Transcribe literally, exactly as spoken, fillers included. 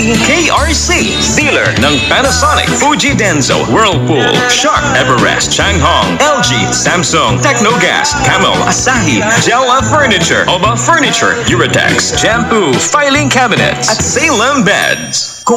K R C, dealer ng Panasonic, Fuji Denso, Whirlpool, Sharp, Everest, Changhong, L G, Samsung, Technogas, Camel, Asahi, Jella Furniture, Oba Furniture, Uratex, Shampoo, Filing Cabinets, at Salem Beds.